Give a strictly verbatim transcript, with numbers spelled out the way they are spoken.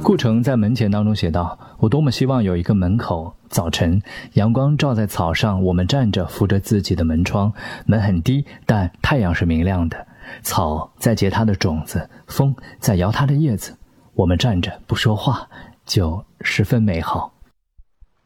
顾城在门前当中写道，我多么希望有一个门口，早晨阳光照在草上，我们站着扶着自己的门窗，门很低，但太阳是明亮的，草在结它的种子，风在摇它的叶子，我们站着不说话，就十分美好。